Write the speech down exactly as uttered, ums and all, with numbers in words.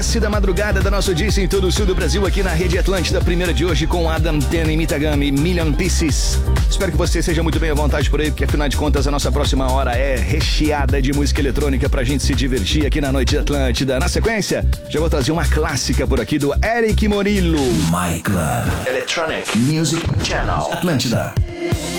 Da madrugada da nosso dia em todo o sul do Brasil, aqui na Rede Atlântida, primeira de hoje com Adam Ten Mitagami, Million Pieces. Espero que você seja muito bem à vontade por aí, porque afinal de contas a nossa próxima hora é recheada de música eletrônica pra gente se divertir aqui na Noite Atlântida. Na sequência, já vou trazer uma clássica por aqui do Eric Morillo. My Club Electronic Music Channel Atlântida.